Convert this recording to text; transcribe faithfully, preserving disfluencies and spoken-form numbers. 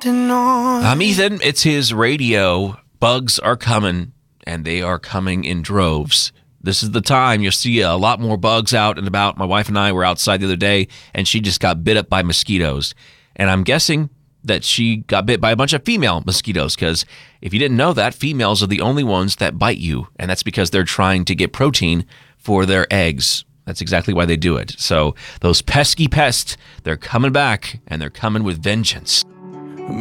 drifting on. I'm Ethan. It's his radio. Bugs are coming, and they are coming in droves. This is the time you'll see a lot more bugs out and about. My wife and I were outside the other day, and she just got bit up by mosquitoes. And I'm guessing that she got bit by a bunch of female mosquitoes, because if you didn't know that, females are the only ones that bite you, and that's because they're trying to get protein for their eggs. That's exactly why they do it. So those pesky pests, they're coming back, and they're coming with vengeance.